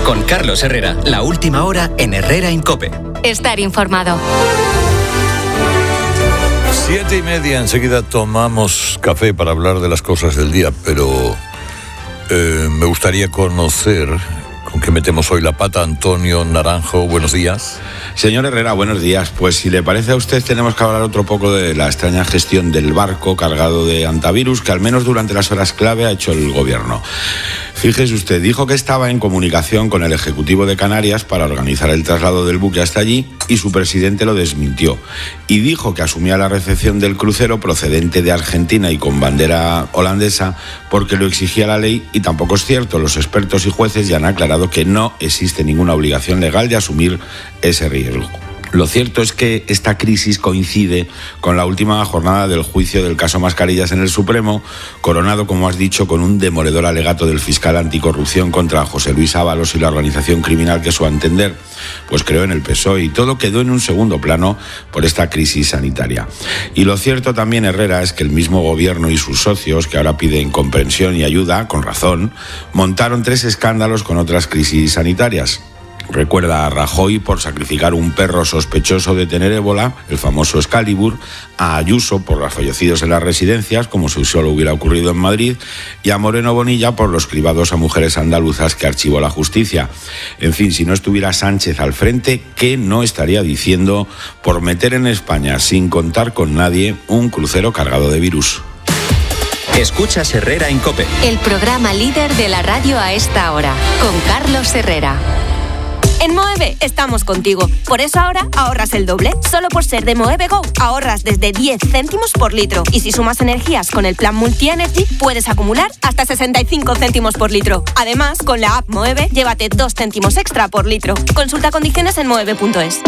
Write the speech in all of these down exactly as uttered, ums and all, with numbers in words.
Con Carlos Herrera, la última hora en Herrera en COPE. Estar informado. Siete y media, enseguida tomamos café para hablar de las cosas del día, pero eh, me gustaría conocer con qué metemos hoy la pata. Antonio Naranjo, buenos días. Señor Herrera, buenos días. Pues si le parece a usted, tenemos que hablar otro poco de la extraña gestión del barco cargado de antivirus que al menos durante las horas clave ha hecho el gobierno. Fíjese usted, dijo que estaba en comunicación con el Ejecutivo de Canarias para organizar el traslado del buque hasta allí y su presidente lo desmintió. Y dijo que asumía la recepción del crucero procedente de Argentina y con bandera holandesa porque lo exigía la ley, y tampoco es cierto. Los expertos y jueces ya han aclarado que no existe ninguna obligación legal de asumir ese riesgo. Lo cierto es que esta crisis coincide con la última jornada del juicio del caso Mascarillas en el Supremo, coronado, como has dicho, con un demoledor alegato del fiscal anticorrupción contra José Luis Ábalos y la organización criminal que, a su entender, pues creó en el P S O E, y todo quedó en un segundo plano por esta crisis sanitaria. Y lo cierto también, Herrera, es que el mismo gobierno y sus socios, que ahora piden comprensión y ayuda, con razón, montaron tres escándalos con otras crisis sanitarias. Recuerda a Rajoy por sacrificar un perro sospechoso de tener ébola, el famoso Excalibur, a Ayuso por los fallecidos en las residencias, como si solo hubiera ocurrido en Madrid, y a Moreno Bonilla por los cribados a mujeres andaluzas que archivó la justicia. En fin, si no estuviera Sánchez al frente, ¿qué no estaría diciendo por meter en España, sin contar con nadie, un crucero cargado de virus? Escuchas Herrera en COPE. El programa líder de la radio a esta hora, con Carlos Herrera. En Moeve estamos contigo. Por eso ahora ahorras el doble. Solo por ser de Moeve Go ahorras desde diez céntimos por litro. Y si sumas energías con el plan Multi Energy, puedes acumular hasta sesenta y cinco céntimos por litro. Además, con la app Moeve, llévate dos céntimos extra por litro. Consulta condiciones en moeve punto es.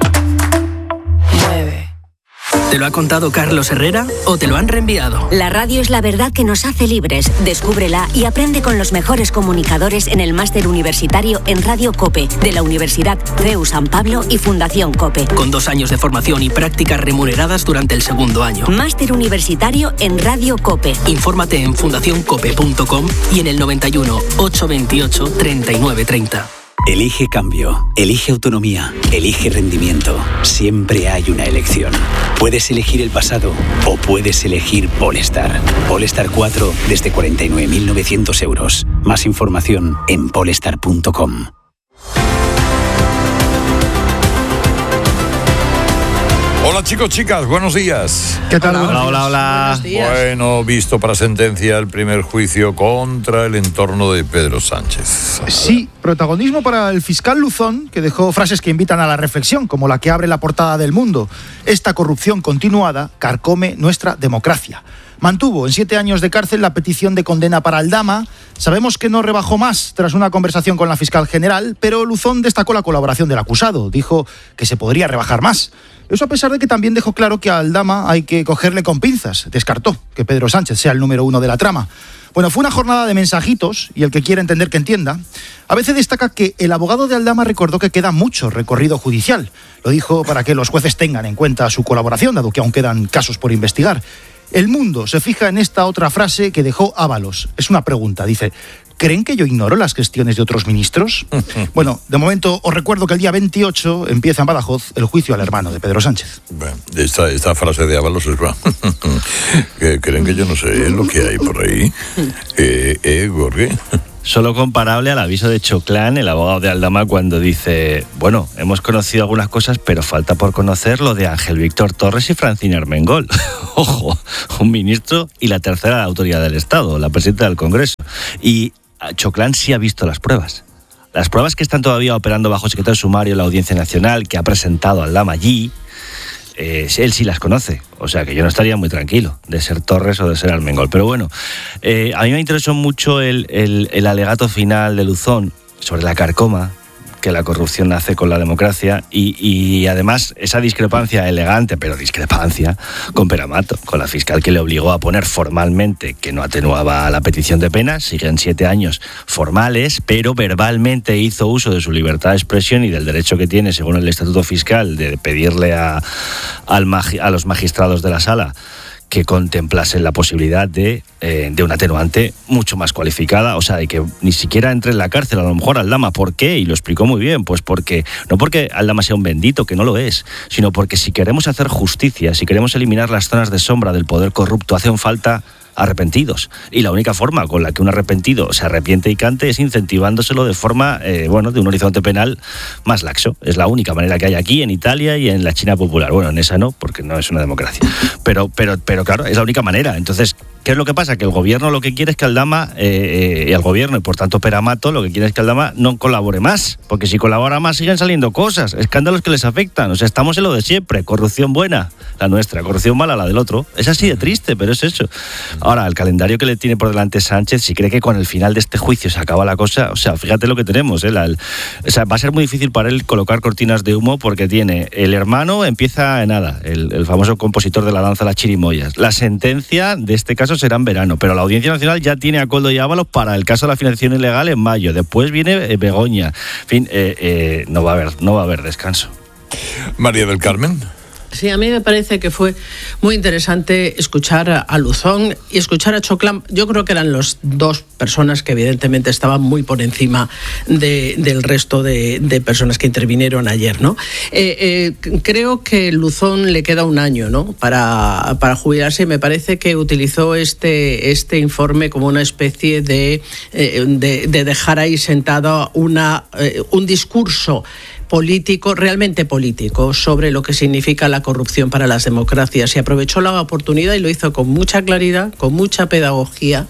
Moeve. ¿Te lo ha contado Carlos Herrera o te lo han reenviado? La radio es la verdad que nos hace libres. Descúbrela y aprende con los mejores comunicadores en el máster universitario en Radio COPE de la Universidad C E U San Pablo y Fundación COPE. Con dos años de formación y prácticas remuneradas durante el segundo año. Máster universitario en Radio COPE. Infórmate en fundación cope punto com y en el noventa y uno, ochocientos veintiocho, treinta y nueve treinta. Elige cambio, elige autonomía, elige rendimiento. Siempre hay una elección. Puedes elegir el pasado o puedes elegir Polestar. Polestar cuatro desde cuarenta y nueve mil novecientos euros. Más información en polestar punto com. Hola chicos, chicas, buenos días. ¿Qué tal? Hola, hola, hola. Bueno, visto para sentencia el primer juicio contra el entorno de Pedro Sánchez. Sí, protagonismo para el fiscal Luzón, que dejó frases que invitan a la reflexión, como la que abre la portada del Mundo. Esta corrupción continuada carcome nuestra democracia. Mantuvo en siete años de cárcel la petición de condena para Aldama. Sabemos que no rebajó más tras una conversación con la fiscal general, pero Luzón destacó la colaboración del acusado. Dijo que se podría rebajar más. Eso a pesar de que también dejó claro que a Aldama hay que cogerle con pinzas. Descartó que Pedro Sánchez sea el número uno de la trama. Bueno, fue una jornada de mensajitos, y el que quiera entender que entienda. A veces destaca que el abogado de Aldama recordó que queda mucho recorrido judicial. Lo dijo para que los jueces tengan en cuenta su colaboración, dado que aún quedan casos por investigar. El Mundo se fija en esta otra frase que dejó Ábalos. Es una pregunta, dice: ¿creen que yo ignoro las gestiones de otros ministros? Bueno, de momento os recuerdo que el día veintiocho empieza en Badajoz el juicio al hermano de Pedro Sánchez. Bueno, esta, esta frase de Ábalos es verdad. ¿Creen que yo no sé lo que hay por ahí? Eh, eh, Gorge. Solo comparable al aviso de Choclán, el abogado de Aldama, cuando dice: bueno, hemos conocido algunas cosas, pero falta por conocer lo de Ángel Víctor Torres y Francina Armengol. Ojo, un ministro y la tercera autoridad del Estado, la presidenta del Congreso. Y Choclán sí ha visto las pruebas. Las pruebas que están todavía operando bajo secreto sumario en la Audiencia Nacional, que ha presentado Aldama allí, eh, él sí las conoce. O sea que yo no estaría muy tranquilo de ser Torres o de ser Armengol. Pero bueno, eh, a mí me interesó mucho el, el, el alegato final de Luzón sobre la carcoma que la corrupción hace con la democracia y, y además esa discrepancia elegante, pero discrepancia, con Peramato, con la fiscal que le obligó a poner formalmente que no atenuaba la petición de pena. Siguen siete años formales, pero verbalmente hizo uso de su libertad de expresión y del derecho que tiene, según el Estatuto Fiscal, de pedirle a, al magi- a los magistrados de la sala que contemplasen la posibilidad de, eh, de un atenuante mucho más cualificada, o sea, de que ni siquiera entre en la cárcel a lo mejor Aldama. ¿Por qué? Y lo explicó muy bien, pues porque, no porque Aldama sea un bendito, que no lo es, sino porque si queremos hacer justicia, si queremos eliminar las zonas de sombra del poder corrupto, hacen falta arrepentidos. Y la única forma con la que un arrepentido se arrepiente y cante es incentivándoselo de forma, eh, bueno, de un horizonte penal más laxo. Es la única manera que hay aquí, en Italia y en la China popular. Bueno, en esa no, porque no es una democracia. Pero, pero, pero claro, es la única manera. Entonces, ¿qué es lo que pasa? Que el gobierno lo que quiere es que Aldama, eh, eh, y el gobierno, y por tanto Peramato, lo que quiere es que Aldama no colabore más. Porque si colabora más siguen saliendo cosas, escándalos que les afectan. O sea, estamos en lo de siempre. Corrupción buena, la nuestra. Corrupción mala, la del otro. Es así de triste, pero es eso. Ahora, el calendario que le tiene por delante Sánchez, si cree que con el final de este juicio se acaba la cosa, o sea, fíjate lo que tenemos, ¿eh? La, el, o sea, va a ser muy difícil para él colocar cortinas de humo porque tiene el hermano, empieza en nada, el, el famoso compositor de la danza Las Chirimoyas. La sentencia de este caso será en verano, pero la Audiencia Nacional ya tiene a Koldo y Ábalos para el caso de la financiación ilegal en mayo. Después viene eh, Begoña. En fin, eh, eh, no va a haber, no va a haber descanso. María del Carmen. Sí, a mí me parece que fue muy interesante escuchar a Luzón y escuchar a Choclán. Yo creo que eran las dos personas que evidentemente estaban muy por encima de, del resto de, de personas que intervinieron ayer, ¿no? Eh, eh, creo que Luzón le queda un año, ¿no?, para, para jubilarse, y me parece que utilizó este, este informe como una especie de, eh, de, de dejar ahí sentado una, eh, un discurso político, realmente político, sobre lo que significa la corrupción para las democracias, y aprovechó la oportunidad y lo hizo con mucha claridad, con mucha pedagogía,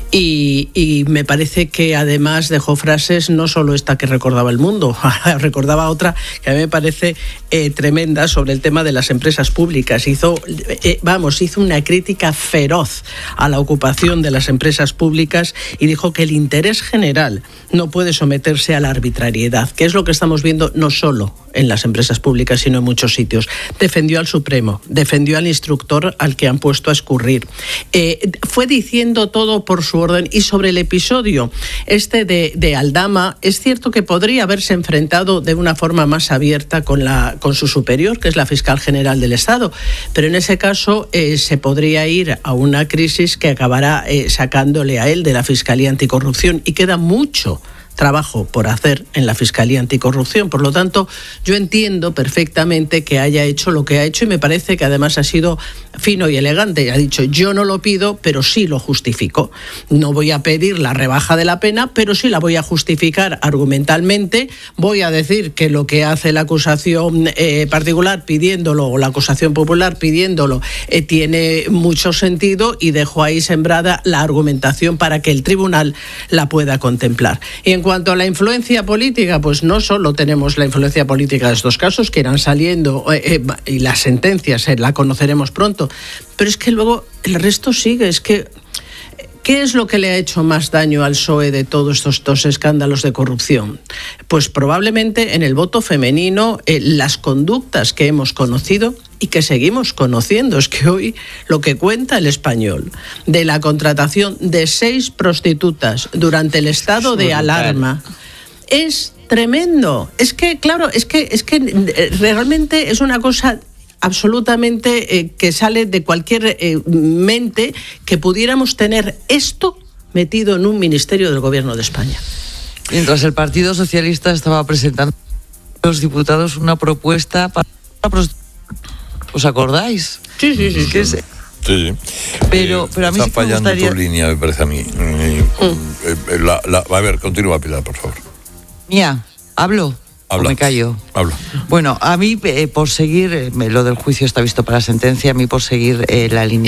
y, y me parece que además dejó frases, no solo esta que recordaba El Mundo, recordaba otra que a mí me parece eh, tremenda sobre el tema de las empresas públicas. Hizo, eh, vamos, hizo una crítica feroz a la ocupación de las empresas públicas y dijo que el interés general no puede someterse a la arbitrariedad, que es lo que estamos viendo no solo en las empresas públicas, sino en muchos sitios. Defendió al Supremo, defendió al instructor al que han puesto a escurrir. Eh, fue diciendo todo por su orden. Y sobre el episodio este de, de Aldama, es cierto que podría haberse enfrentado de una forma más abierta con, la, con su superior, que es la fiscal general del Estado, pero en ese caso eh, se podría ir a una crisis que acabará eh, sacándole a él de la Fiscalía Anticorrupción, y queda mucho trabajo por hacer en la Fiscalía Anticorrupción. Por lo tanto, yo entiendo perfectamente que haya hecho lo que ha hecho, y me parece que además ha sido fino y elegante. Ha dicho, yo no lo pido, pero sí lo justifico. No voy a pedir la rebaja de la pena, pero sí la voy a justificar argumentalmente. Voy a decir que lo que hace la acusación eh, particular pidiéndolo, o la acusación popular pidiéndolo, eh, tiene mucho sentido, y dejo ahí sembrada la argumentación para que el tribunal la pueda contemplar. Y en En cuanto a la influencia política, pues no solo tenemos la influencia política de estos casos que irán saliendo, eh, eh, y las sentencias eh, la conoceremos pronto, pero es que luego el resto sigue. Es que, ¿qué es lo que le ha hecho más daño al P S O E de todos estos dos escándalos de corrupción? Pues probablemente en el voto femenino, eh, las conductas que hemos conocido y que seguimos conociendo. Es que hoy lo que cuenta El Español de la contratación de seis prostitutas durante el estado de alarma es tremendo. Es que, claro, es que, es que realmente es una cosa absolutamente eh, que sale de cualquier eh, mente que pudiéramos tener esto metido en un ministerio del Gobierno de España. Mientras el Partido Socialista estaba presentando a los diputados una propuesta para... ¿Os acordáis? Sí, sí, sí. Es que es... Sí, pero, eh, pero a mí está sí que fallando me gustaría... tu línea, me parece a mí. Mm. La, la, a ver, continúa, Pilar, por favor. Mía, ¿hablo? Habla. ¿O me callo? Habla. Bueno, a mí, eh, por seguir, eh, lo del juicio está visto para sentencia, a mí por seguir eh, la línea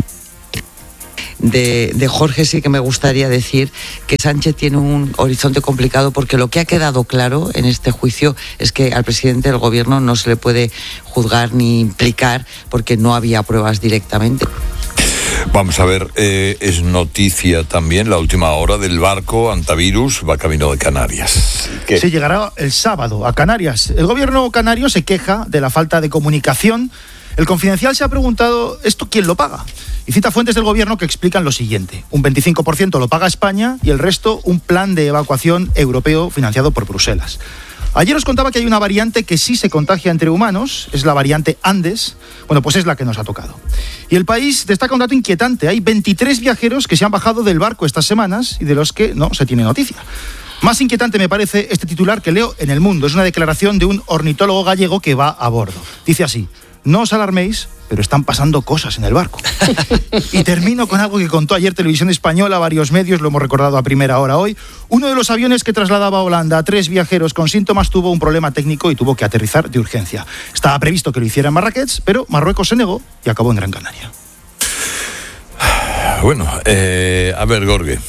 de, de Jorge, sí que me gustaría decir que Sánchez tiene un horizonte complicado, porque lo que ha quedado claro en este juicio es que al presidente del gobierno no se le puede juzgar ni implicar porque no había pruebas directamente. Vamos a ver, eh, es noticia también la última hora del barco Antavirus, va camino de Canarias. ¿Qué? Sí, llegará el sábado a Canarias. El gobierno canario se queja de la falta de comunicación. El Confidencial se ha preguntado, ¿esto quién lo paga? Y cita fuentes del gobierno que explican lo siguiente: un veinticinco por ciento lo paga España y el resto un plan de evacuación europeo financiado por Bruselas. Ayer os contaba que hay una variante que sí se contagia entre humanos, es la variante Andes. Bueno, pues es la que nos ha tocado. Y el país destaca un dato inquietante. Hay veintitrés viajeros que se han bajado del barco estas semanas y de los que no se tiene noticia. Más inquietante me parece este titular que leo en El Mundo. Es una declaración de un ornitólogo gallego que va a bordo. Dice así: no os alarméis, pero están pasando cosas en el barco. Y termino con algo que contó ayer Televisión Española, varios medios, lo hemos recordado a primera hora hoy. Uno de los aviones que trasladaba a Holanda a tres viajeros con síntomas tuvo un problema técnico y tuvo que aterrizar de urgencia. Estaba previsto que lo hiciera en Marrakech, pero Marruecos se negó y acabó en Gran Canaria. Bueno, eh, a ver, Gorge.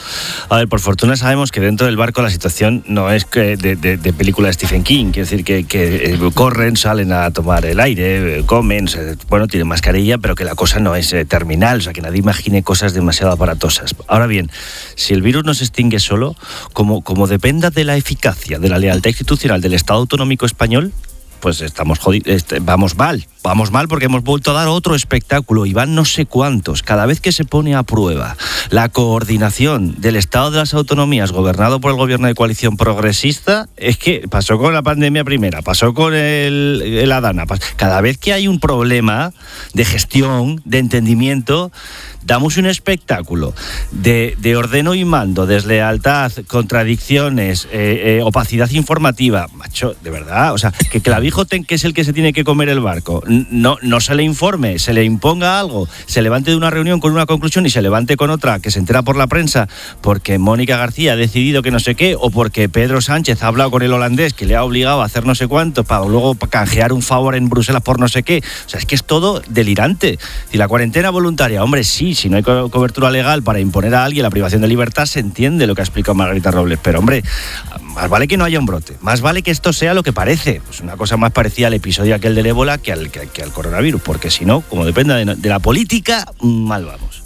A ver, por fortuna sabemos que dentro del barco la situación no es que de, de, de película de Stephen King, quiere decir que, que corren, salen a tomar el aire, comen, bueno, tienen mascarilla, pero que la cosa no es eh, terminal, o sea, que nadie imagine cosas demasiado aparatosas. Ahora bien, si el virus no se extingue solo, como, como dependa de la eficacia, de la lealtad institucional del Estado autonómico español, pues estamos jodidos, vamos mal, vamos mal porque hemos vuelto a dar otro espectáculo y van no sé cuántos. Cada vez que se pone a prueba la coordinación del Estado de las Autonomías gobernado por el gobierno de coalición progresista, es que pasó con la pandemia primera, pasó con el, el Adana, cada vez que hay un problema de gestión, de entendimiento, damos un espectáculo de, de ordeno y mando, deslealtad, contradicciones, eh, eh, opacidad informativa. Macho, de verdad, o sea, que Clavijo, que es el que se tiene que comer el barco, no, no se le informe, se le imponga algo, se levante de una reunión con una conclusión y se levante con otra, que se entera por la prensa porque Mónica García ha decidido que no sé qué, o porque Pedro Sánchez ha hablado con el holandés que le ha obligado a hacer no sé cuánto para luego canjear un favor en Bruselas por no sé qué. O sea, es que es todo delirante. Y la cuarentena voluntaria, hombre, sí, si no hay co- cobertura legal para imponer a alguien la privación de libertad, se entiende lo que ha explicado Margarita Robles, pero hombre, más vale que no haya un brote, más vale que esto sea lo que parece, pues una cosa más parecida al episodio aquel del ébola que al, que, que al coronavirus, porque si no, como dependa de, de la política, mal vamos.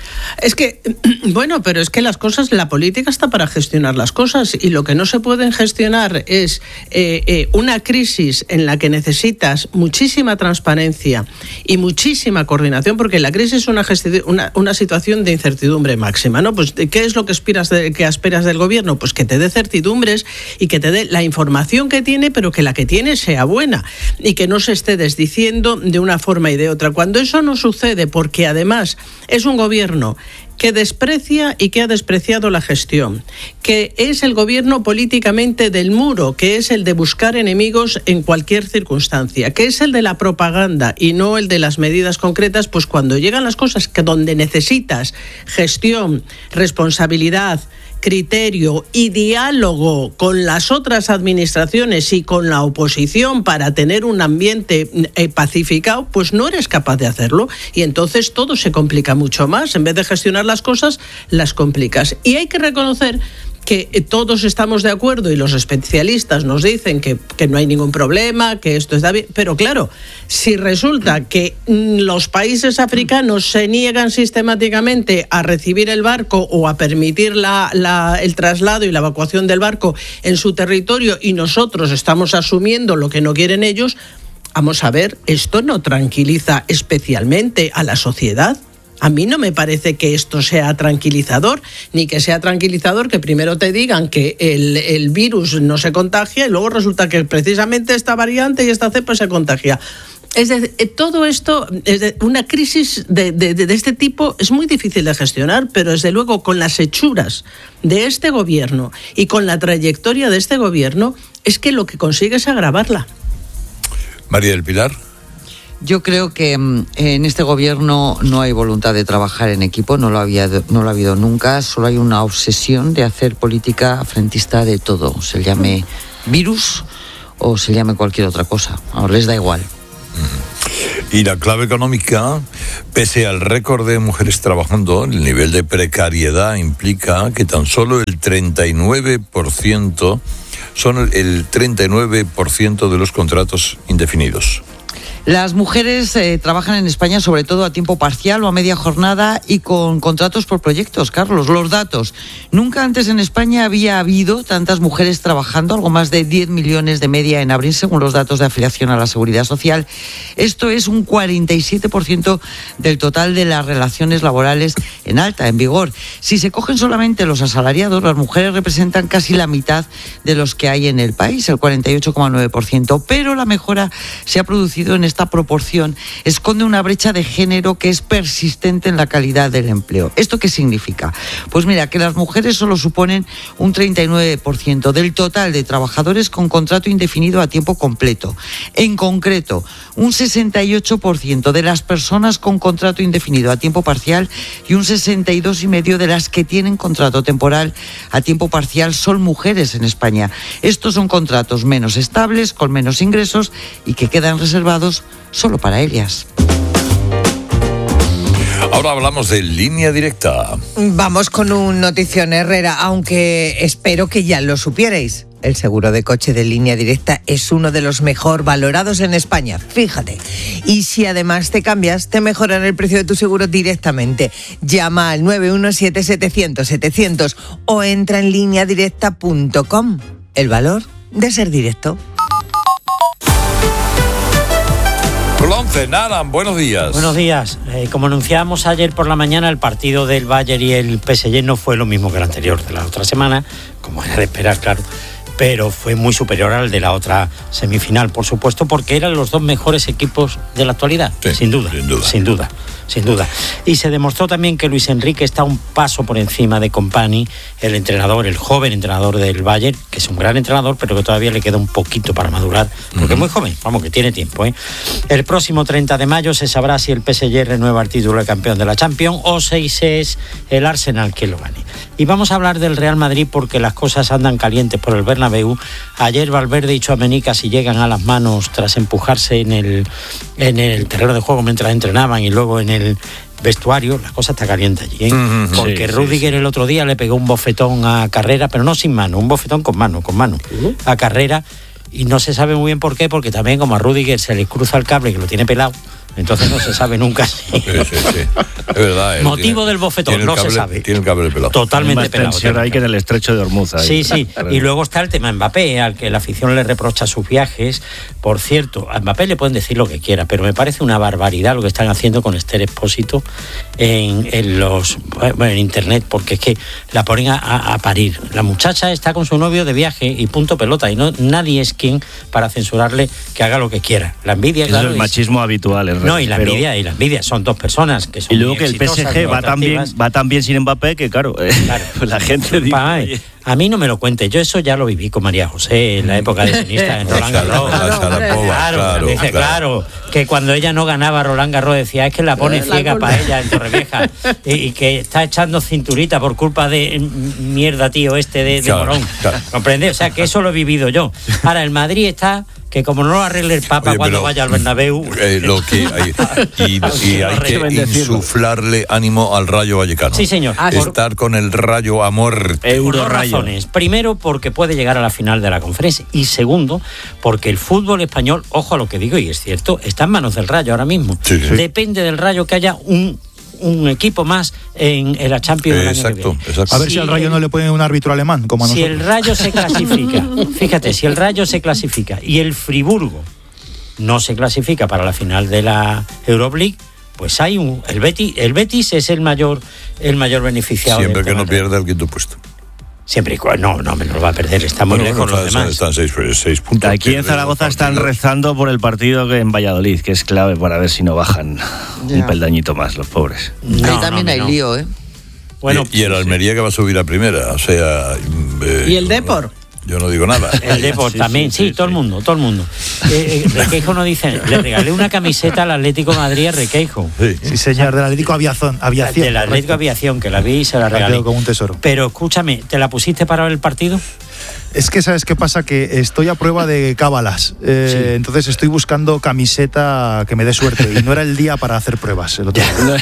Es que, bueno, pero es que las cosas, la política está para gestionar las cosas y lo que no se pueden gestionar es eh, eh, una crisis en la que necesitas muchísima transparencia y muchísima coordinación, porque la crisis es una, gesti- una, una situación de incertidumbre máxima, ¿no? Pues, ¿qué es lo que esperas, de, que esperas del gobierno? Pues que te dé certidumbres y que te dé la información que tiene, pero que la que tiene sea buena y que no se esté desdiciendo de una forma y de otra. Cuando eso no sucede, porque además es un gobierno que desprecia y que ha despreciado la gestión, que es el gobierno políticamente del muro, que es el de buscar enemigos en cualquier circunstancia, que es el de la propaganda y no el de las medidas concretas, pues cuando llegan las cosas que donde necesitas gestión, responsabilidad, criterio y diálogo con las otras administraciones y con la oposición para tener un ambiente eh, pacificado, pues no eres capaz de hacerlo y entonces todo se complica mucho más. En vez de gestionar las cosas, las complicas. Y hay que reconocer que todos estamos de acuerdo y los especialistas nos dicen que, que no hay ningún problema, que esto está bien, pero claro, si resulta que los países africanos se niegan sistemáticamente a recibir el barco o a permitir la, la, el traslado y la evacuación del barco en su territorio y nosotros estamos asumiendo lo que no quieren ellos, vamos a ver, esto no tranquiliza especialmente a la sociedad. A mí no me parece que esto sea tranquilizador, ni que sea tranquilizador que primero te digan que el, el virus no se contagia y luego resulta que precisamente esta variante y esta cepa se contagia. Es decir, todo esto, es de, una crisis de, de, de este tipo es muy difícil de gestionar, pero desde luego con las hechuras de este gobierno y con la trayectoria de este gobierno es que lo que consigue es agravarla. María del Pilar. Yo creo que en este gobierno no hay voluntad de trabajar en equipo, no lo había, no lo ha habido nunca, solo hay una obsesión de hacer política frentista de todo, se llame virus o se llame cualquier otra cosa, ahora les da igual. Y la clave económica, pese al récord de mujeres trabajando, el nivel de precariedad implica que tan solo el treinta y nueve por ciento son el treinta y nueve por ciento de los contratos indefinidos. Las mujeres eh, trabajan en España sobre todo a tiempo parcial o a media jornada y con contratos por proyectos, Carlos. Los datos. Nunca antes en España había habido tantas mujeres trabajando, algo más de diez millones de media en abril, según los datos de afiliación a la Seguridad Social. Esto es un cuarenta y siete por ciento del total de las relaciones laborales en alta, en vigor. Si se cogen solamente los asalariados, las mujeres representan casi la mitad de los que hay en el país, el cuarenta y ocho coma nueve por ciento. Pero la mejora se ha producido en esta proporción, esconde una brecha de género que es persistente en la calidad del empleo. ¿Esto qué significa? Pues mira, que las mujeres solo suponen un treinta y nueve por ciento del total de trabajadores con contrato indefinido a tiempo completo. En concreto, un sesenta y ocho por ciento de las personas con contrato indefinido a tiempo parcial y un sesenta y dos coma cinco por ciento de las que tienen contrato temporal a tiempo parcial son mujeres en España. Estos son contratos menos estables, con menos ingresos y que quedan reservados solo para ellas. Ahora hablamos de Línea Directa. Vamos con un notición, Herrera, aunque espero que ya lo supierais. El seguro de coche de Línea Directa es uno de los mejor valorados en España, fíjate. Y si además te cambias, te mejoran el precio de tu seguro directamente. Llama al nueve uno siete, setecientos, setecientos o entra en línea directa punto com. El valor de ser directo. once, Naran, buenos días. Buenos días. Eh, como anunciábamos ayer por la mañana, el partido del Bayern y el P S G no fue lo mismo que el anterior de la otra semana, como era de esperar, claro, pero fue muy superior al de la otra semifinal, por supuesto, porque eran los dos mejores equipos de la actualidad, sí, sin duda, sin duda, sin duda, sin duda. Y se demostró también que Luis Enrique está un paso por encima de Company, el entrenador, el joven entrenador del Bayern, que es un gran entrenador, pero que todavía le queda un poquito para madurar, porque uh-huh. es muy joven, vamos, que tiene tiempo, ¿eh? El próximo treinta de mayo se sabrá si el P S G renueva el título de campeón de la Champions o si es el Arsenal quien lo gane. Y vamos a hablar del Real Madrid porque las cosas andan calientes por el Bernabéu. Ayer Valverde y Tchouaméni casi llegan a las manos tras empujarse en el, en el terreno de juego mientras entrenaban y luego en el vestuario. La cosa está caliente allí, ¿eh? Mm-hmm. Porque sí, Rüdiger sí, sí. el otro día le pegó un bofetón a Carrera, pero no sin mano, un bofetón con mano, con mano, uh-huh. a Carrera, y no se sabe muy bien por qué, porque también como a Rüdiger se le cruza el cable que lo tiene pelado, entonces no se sabe nunca. Sí, sí, sí. Es verdad. Motivo tiene, del bofetón, no cable, se sabe. Tiene el cable pelado. Totalmente más pelado. Tensión hay que en el estrecho de Hormuz. Ahí. Sí, sí. Y luego está el tema Mbappé, al que la afición le reprocha sus viajes. Por cierto, a Mbappé le pueden decir lo que quiera, pero me parece una barbaridad lo que están haciendo con Esther Expósito en, en los bueno, en internet, porque es que la ponen a, a parir. La muchacha está con su novio de viaje y punto pelota, y no nadie es quien para censurarle que haga lo que quiera. La envidia, es claro, el machismo es, habitual. El no, y la pero... envidia, y la envidia son dos personas que son y luego que el P S G va tan bien, va tan bien sin Mbappé que claro, eh, claro. Pues la gente dice, oye, a mí no me lo cuente, yo eso ya lo viví con María José en la época de tenista en Roland Garros. Claro, claro, dice, claro, que cuando ella no ganaba Roland Garros decía, es que la pone la ciega para ella en Torrevieja y, y que está echando cinturita por culpa de mierda tío este de, de claro, Morón. Claro. ¿Comprende? O sea, que eso lo he vivido yo. Ahora, el Madrid está que como no lo arregle el Papa. Oye, cuando vaya al Bernabéu. Eh, lo que hay, y, y hay que insuflarle ánimo al Rayo Vallecano. Sí, señor. Estar con el Rayo a muerte. Euro por dos razones. Primero, porque puede llegar a la final de la conferencia. Y segundo, porque el fútbol español, ojo a lo que digo, y es cierto, está en manos del Rayo ahora mismo. Sí, sí. Depende del Rayo que haya un un equipo más en, en la Champions. Eh, exacto, exacto. A ver si, si al Rayo el, no le ponen un árbitro alemán, como a si nosotros. Si el Rayo se clasifica, fíjate, si el Rayo se clasifica y el Friburgo no se clasifica para la final de la Europa League, pues hay un el Betis, el Betis es el mayor el mayor beneficiado. Siempre que no pierda el quinto puesto. Siempre y cuando, no, no me lo va a perder, está muy bueno, lejos bueno, los demás. Están seis, seis puntos. Aquí en Zaragoza están rezando por el partido que en Valladolid, que es clave para ver si no bajan ya. un peldañito más los pobres. No, Ahí también no, hay no. lío, ¿eh? Bueno, y, y el Almería que va a subir a primera, o sea... Eh, ¿Y el Depor? Yo no digo nada. El Depor sí, también, sí, sí, sí, todo sí. el mundo, todo el mundo. Eh, eh, Requeijo no dice, le regalé una camiseta al Atlético de Madrid a Requeijo. Sí, sí señor, del Atlético Aviación. Aviación del Atlético Aviación, que la vi y se la regalé. Como un tesoro. Pero escúchame, ¿te la pusiste para ver el partido? Es que, ¿sabes qué pasa? Que estoy a prueba de cábalas. Eh, sí. Entonces estoy buscando camiseta que me dé suerte. Y no era el día para hacer pruebas. El otro día.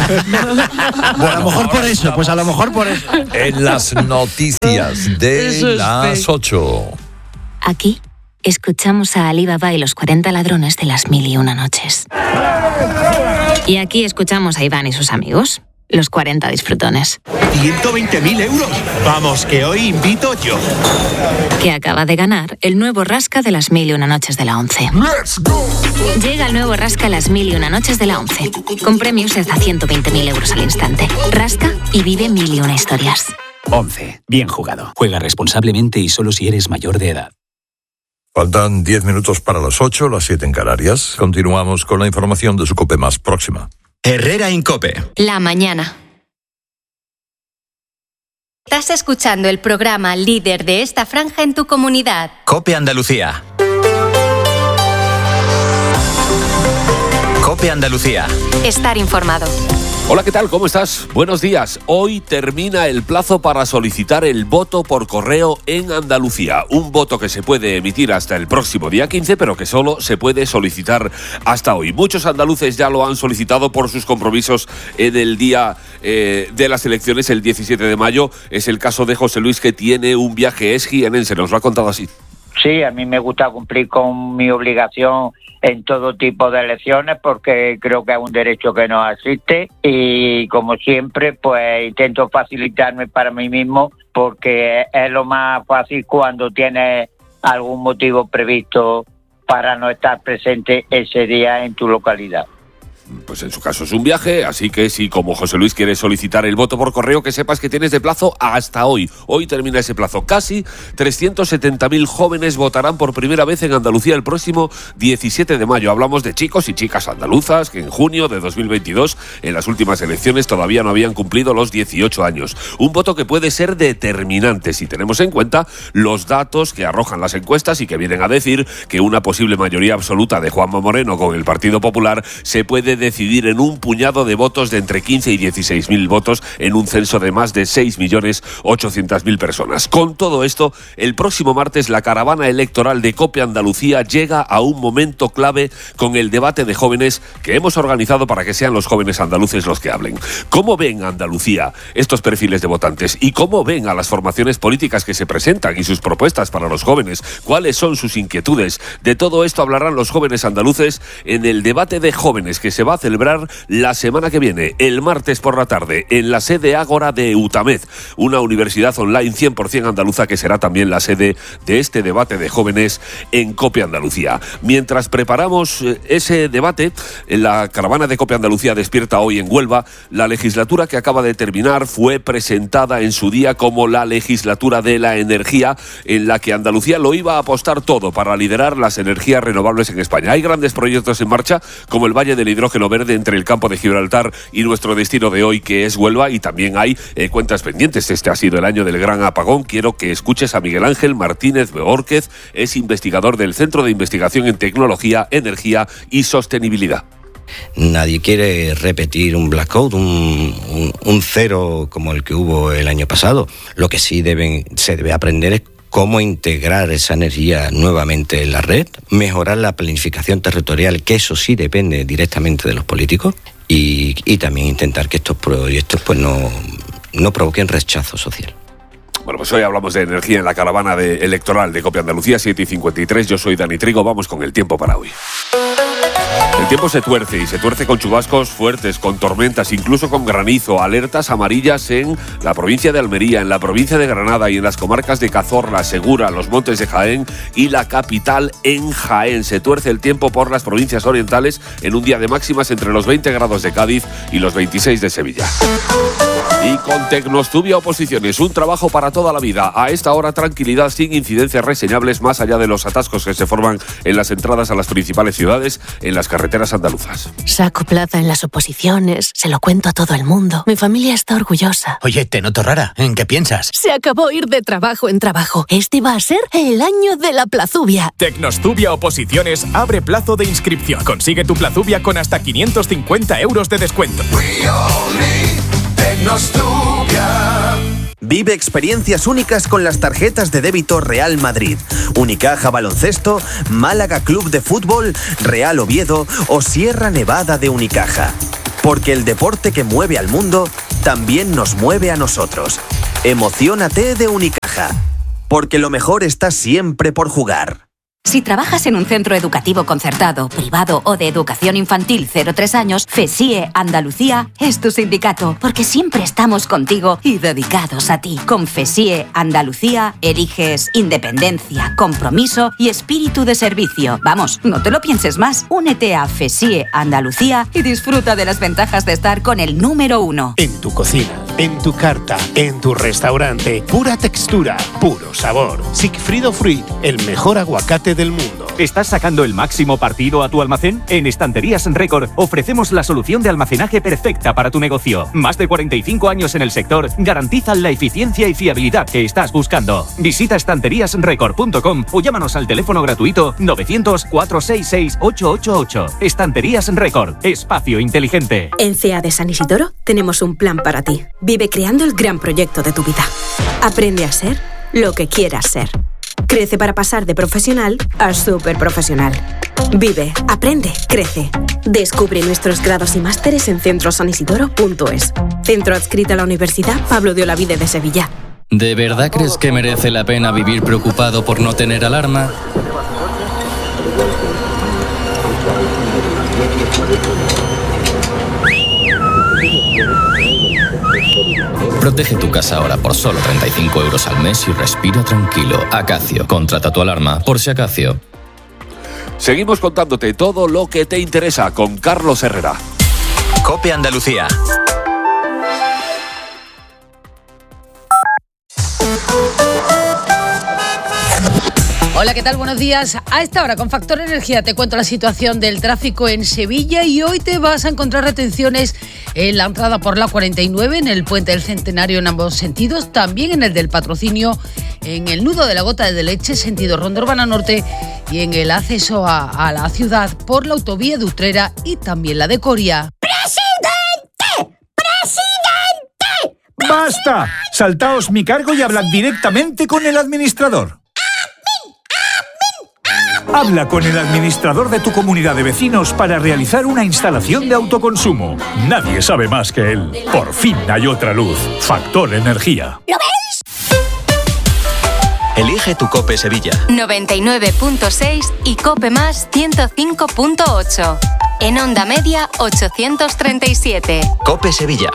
Bueno, a lo mejor por eso, pues a lo mejor por eso. En las noticias de las ocho. Aquí escuchamos a Ali Baba y los cuarenta ladrones de las mil y una noches. Y aquí escuchamos a Iván y sus amigos, los cuarenta disfrutones. ciento veinte mil euros. Vamos, que hoy invito yo. Que acaba de ganar el nuevo Rasca de las mil y una noches de la once. ¡Let's go! Llega el nuevo Rasca las mil y una noches de la once, con premios de hasta ciento veinte mil euros al instante. Rasca y vive mil y una historias. once. Bien jugado. Juega responsablemente y solo si eres mayor de edad. Faltan diez minutos para las ocho, las siete en Canarias. Continuamos con la información de su COPE más próxima. Herrera Incope. La mañana. Estás escuchando el programa líder de esta franja en tu comunidad. COPE Andalucía. COPE Andalucía. Estar informado. Hola, ¿qué tal? ¿Cómo estás? Buenos días. Hoy termina el plazo para solicitar el voto por correo en Andalucía. Un voto que se puede emitir hasta el próximo día quince, pero que solo se puede solicitar hasta hoy. Muchos andaluces ya lo han solicitado por sus compromisos en el día eh, de las elecciones, el diecisiete de mayo. Es el caso de José Luis, que tiene un viaje, es jienense, nos lo ha contado así. Sí, a mí me gusta cumplir con mi obligación en todo tipo de elecciones porque creo que es un derecho que nos asiste y como siempre pues intento facilitarme para mí mismo porque es lo más fácil cuando tienes algún motivo previsto para no estar presente ese día en tu localidad. Pues en su caso es un viaje, así que si como José Luis quieres solicitar el voto por correo, que sepas que tienes de plazo hasta hoy. Hoy termina ese plazo. Casi trescientos setenta mil jóvenes votarán por primera vez en Andalucía el próximo diecisiete de mayo. Hablamos de chicos y chicas andaluzas que en junio de dos mil veintidós, en las últimas elecciones, todavía no habían cumplido los dieciocho años. Un voto que puede ser determinante si tenemos en cuenta los datos que arrojan las encuestas y que vienen a decir que una posible mayoría absoluta de Juanma Moreno con el Partido Popular se puede decidir en un puñado de votos de entre quince y dieciséis mil votos en un censo de más de seis millones ochocientas mil personas. Con todo esto, el próximo martes la caravana electoral de COPE Andalucía llega a un momento clave con el debate de jóvenes que hemos organizado para que sean los jóvenes andaluces los que hablen. ¿Cómo ven Andalucía estos perfiles de votantes? ¿Y cómo ven a las formaciones políticas que se presentan y sus propuestas para los jóvenes? ¿Cuáles son sus inquietudes? De todo esto hablarán los jóvenes andaluces en el debate de jóvenes que se va a celebrar la semana que viene, el martes por la tarde, en la sede Ágora de UTAMED, una universidad online cien por ciento andaluza que será también la sede de este debate de jóvenes en COPE Andalucía. Mientras preparamos ese debate, la caravana de COPE Andalucía despierta hoy en Huelva. La legislatura que acaba de terminar fue presentada en su día como la legislatura de la energía, en la que Andalucía lo iba a apostar todo para liderar las energías renovables en España. Hay grandes proyectos en marcha, como el Valle del Hidrógeno Verde entre el campo de Gibraltar y nuestro destino de hoy, que es Huelva, y también hay eh, cuentas pendientes. Este ha sido el año del gran apagón. Quiero que escuches a Miguel Ángel Martínez Beórquez, es investigador del Centro de Investigación en Tecnología, Energía y Sostenibilidad. Nadie quiere repetir un blackout, un, un, un cero como el que hubo el año pasado. Lo que sí deben, se debe aprender es cómo integrar esa energía nuevamente en la red, mejorar la planificación territorial, que eso sí depende directamente de los políticos, y, y también intentar que estos proyectos pues no, no provoquen rechazo social. Bueno, pues hoy hablamos de energía en la caravana de electoral de COPE Andalucía, siete y cincuenta y tres. Yo soy Dani Trigo, vamos con el tiempo para hoy. El tiempo se tuerce y se tuerce con chubascos fuertes, con tormentas, incluso con granizo, alertas amarillas en la provincia de Almería, en la provincia de Granada y en las comarcas de Cazorla, Segura, los Montes de Jaén y la capital en Jaén. Se tuerce el tiempo por las provincias orientales en un día de máximas entre los veinte grados de Cádiz y los veintiséis de Sevilla. Y con Tecnostubia Oposiciones, un trabajo para toda la vida. A esta hora, tranquilidad sin incidencias reseñables más allá de los atascos que se forman en las entradas a las principales ciudades, en las carreteras andaluzas. Saco plaza en las oposiciones, se lo cuento a todo el mundo. Mi familia está orgullosa. Oye, te noto rara. ¿En qué piensas? Se acabó ir de trabajo en trabajo. Este va a ser el año de la plazubia. Tecnostubia Oposiciones abre plazo de inscripción. Consigue tu plazubia con hasta quinientos cincuenta euros de descuento. Vive experiencias únicas con las tarjetas de débito Real Madrid, Unicaja Baloncesto, Málaga Club de Fútbol, Real Oviedo o Sierra Nevada de Unicaja. Porque el deporte que mueve al mundo también nos mueve a nosotros. Emociónate de Unicaja, porque lo mejor está siempre por jugar. Si trabajas en un centro educativo concertado, privado o de educación infantil cero a tres años, FESIE Andalucía es tu sindicato, porque siempre estamos contigo y dedicados a ti. Con FESIE Andalucía eliges independencia, compromiso y espíritu de servicio. Vamos, no te lo pienses más. Únete a FESIE Andalucía y disfruta de las ventajas de estar con el número uno. En tu cocina, en tu carta, en tu restaurante, pura textura, puro sabor. Sigfrido Fruit, el mejor aguacate del mundo. ¿Estás sacando el máximo partido a tu almacén? En Estanterías Record ofrecemos la solución de almacenaje perfecta para tu negocio. Más de cuarenta y cinco años en el sector garantizan la eficiencia y fiabilidad que estás buscando. Visita estanterías record punto com o llámanos al teléfono gratuito novecientos, cuatrocientos sesenta y seis, ochocientos ochenta y ocho. Estanterías Record, espacio inteligente. En C E A de San Isidoro tenemos un plan para ti. Vive creando el gran proyecto de tu vida. Aprende a ser lo que quieras ser. Crece para pasar de profesional a súper profesional. Vive, aprende, crece. Descubre nuestros grados y másteres en centro san isidoro punto es. Centro adscrito a la Universidad Pablo de Olavide de Sevilla. ¿De verdad crees que merece la pena vivir preocupado por no tener alarma? Protege tu casa ahora por solo treinta y cinco euros al mes y respira tranquilo. Acacio, contrata tu alarma por si Acacio. Seguimos contándote todo lo que te interesa con Carlos Herrera. COPE Andalucía. Hola, ¿qué tal? Buenos días. A esta hora, con Factor Energía, te cuento la situación del tráfico en Sevilla y hoy te vas a encontrar retenciones en la entrada por la cuarenta y nueve, en el Puente del Centenario en ambos sentidos, también en el del Patrocinio, en el nudo de la Gota de Leche, sentido Ronda Urbana Norte, y en el acceso a, a la ciudad por la autovía de Utrera y también la de Coria. ¡Presidente! ¡Presidente! ¡Basta! Saltaos mi cargo y hablad directamente con el administrador. Habla con el administrador de tu comunidad de vecinos para realizar una instalación de autoconsumo. Nadie sabe más que él. Por fin hay otra luz. Factor Energía. ¿Lo ves? Elige tu COPE Sevilla. noventa y nueve punto seis y COPE más ciento cinco punto ocho. En onda media ochocientos treinta y siete. COPE Sevilla.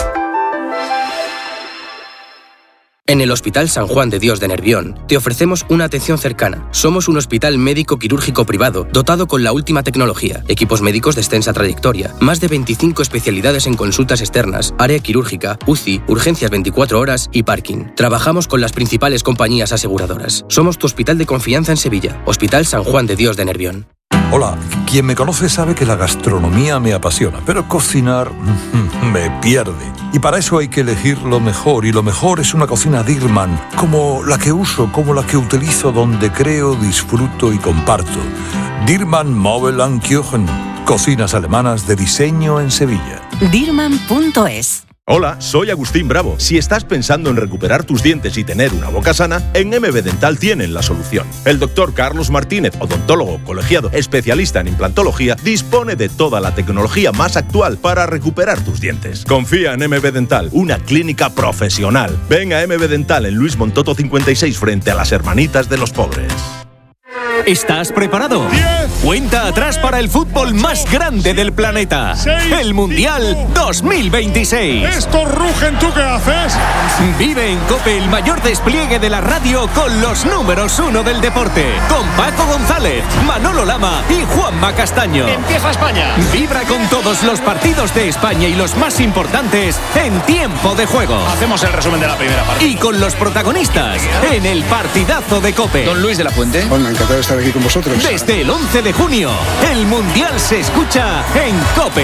En el Hospital San Juan de Dios de Nervión te ofrecemos una atención cercana. Somos un hospital médico quirúrgico privado dotado con la última tecnología, equipos médicos de extensa trayectoria, más de veinticinco especialidades en consultas externas, área quirúrgica, U C I, urgencias veinticuatro horas y parking. Trabajamos con las principales compañías aseguradoras. Somos tu hospital de confianza en Sevilla. Hospital San Juan de Dios de Nervión. Hola, quien me conoce sabe que la gastronomía me apasiona, pero cocinar me pierde. Y para eso hay que elegir lo mejor, y lo mejor es una cocina Dirman, como la que uso, como la que utilizo, donde creo, disfruto y comparto. Dirman Möbel und Küchen, cocinas alemanas de diseño en Sevilla. Dirman punto es. Hola, soy Agustín Bravo. Si estás pensando en recuperar tus dientes y tener una boca sana, en M B Dental tienen la solución. El doctor Carlos Martínez, odontólogo colegiado, especialista en implantología, dispone de toda la tecnología más actual para recuperar tus dientes. Confía en M B Dental, una clínica profesional. Ven a M B Dental en Luis Montoto cincuenta y seis, frente a las Hermanitas de los Pobres. ¿Estás preparado? diez, Cuenta atrás para el fútbol más grande del planeta. seis, El Mundial cinco, dos mil veintiséis. Estos rugen, ¿tú qué haces? Vive en COPE el mayor despliegue de la radio con los números uno del deporte. Con Paco González, Manolo Lama y Juanma Castaño. Empieza España. Vibra con todos los partidos de España y los más importantes en tiempo de juego. Hacemos el resumen de la primera parte. Y con los protagonistas en el partidazo de COPE. Don Luis de la Fuente. Bueno, encantado de estar aquí con vosotros. Desde el once de junio, el Mundial se escucha en COPE.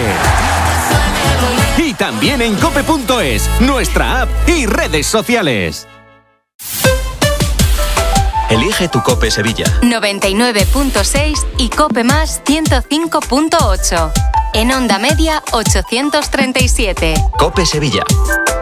Y también en cope punto es, nuestra app y redes sociales. Elige tu COPE Sevilla. noventa y nueve punto seis y COPE más ciento cinco punto ocho. En onda media ochocientos treinta y siete. COPE Sevilla.